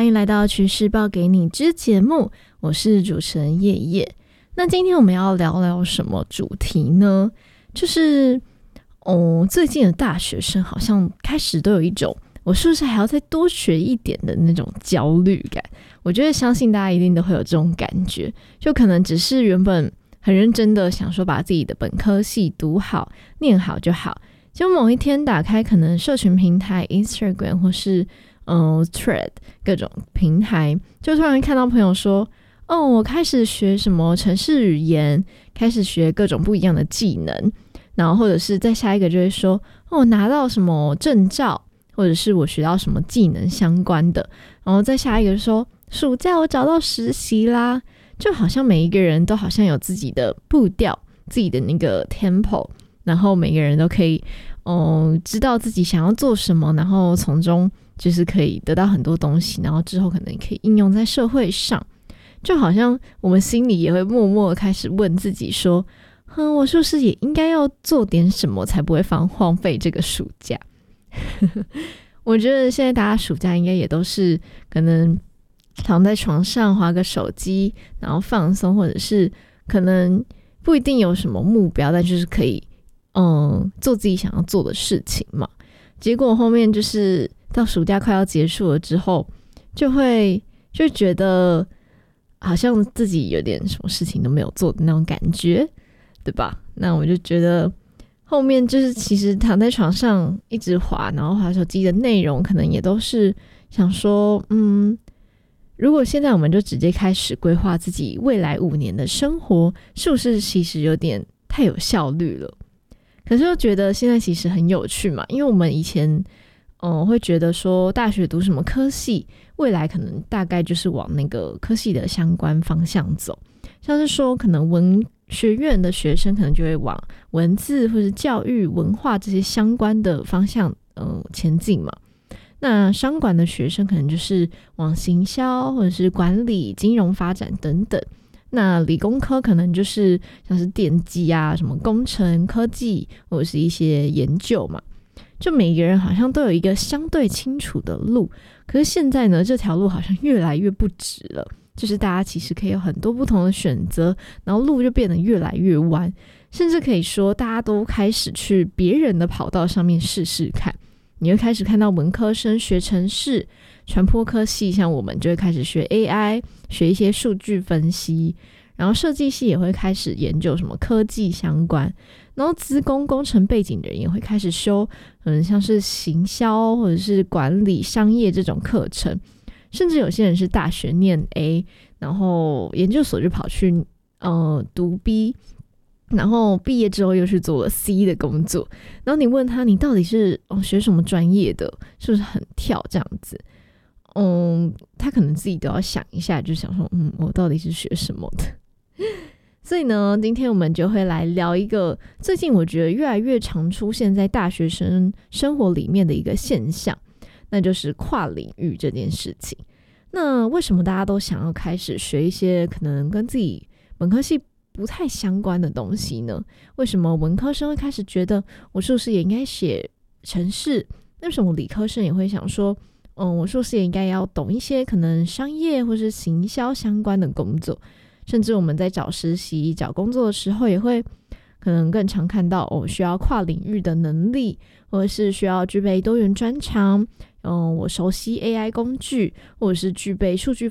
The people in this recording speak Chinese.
欢迎来到趋势报给你之节目，我是主持人叶叶。那今天我们要聊聊什么主题呢？就是最近的大学生好像开始都有一种我是不是还要再多学一点的那种焦虑感。我觉得相信大家一定都会有这种感觉，就可能只是原本很认真的想说把自己的本科系读好念好就好，就某一天打开可能社群平台 Instagram 或是Thread 各种平台，就突然看到朋友说我开始学什么程式语言，开始学各种不一样的技能，然后或者是再下一个就会说拿到什么证照，或者是我学到什么技能相关的，然后再下一个说暑假我找到实习啦。就好像每一个人都好像有自己的步调，自己的那个 tempo， 然后每个人都可以知道自己想要做什么，然后从中就是可以得到很多东西，然后之后可能可以应用在社会上。就好像我们心里也会默默的开始问自己说我是不是也应该要做点什么才不会荒废这个暑假。我觉得现在大家暑假应该也都是可能躺在床上滑个手机然后放松，或者是可能不一定有什么目标，但就是可以做自己想要做的事情嘛。结果后面就是到暑假快要结束了之后，就觉得好像自己有点什么事情都没有做的那种感觉，对吧？那我就觉得后面就是其实躺在床上一直滑，然后滑手机的内容可能也都是想说如果现在我们就直接开始规划自己未来5年的生活，是不是其实有点太有效率了？可是又觉得现在其实很有趣嘛，因为我们以前会觉得说大学读什么科系，未来可能大概就是往那个科系的相关方向走，像是说可能文学院的学生可能就会往文字或是教育文化这些相关的方向前进嘛。那商管的学生可能就是往行销或者是管理金融发展等等，那理工科可能就是像是电机啊什么工程科技或者是一些研究嘛。就每个人好像都有一个相对清楚的路，可是现在呢这条路好像越来越不直了，就是大家其实可以有很多不同的选择，然后路就变得越来越弯，甚至可以说大家都开始去别人的跑道上面试试看。你会开始看到文科生学程式，传播科系像我们就会开始学 AI， 学一些数据分析，然后设计系也会开始研究什么科技相关，然后资工工程背景的人也会开始修像是行销或者是管理商业这种课程，甚至有些人是大学念 A， 然后研究所就跑去读 B， 然后毕业之后又去做了 C 的工作，然后你问他你到底是学什么专业的，是不是很跳这样子，他可能自己都要想一下，就想说我到底是学什么的。所以呢今天我们就会来聊一个最近我觉得越来越常出现在大学生生活里面的一个现象，那就是跨领域这件事情。那为什么大家都想要开始学一些可能跟自己本科系不太相关的东西呢？为什么文科生会开始觉得我是不是也应该写程式？为什么理科生也会想说我是不是也应该要懂一些可能商业或是行销相关的工作？甚至我们在找实习找工作的时候也会可能更常看到需要跨领域的能力，或者是需要具备多元专长，我熟悉 AI 工具，或者是具备数据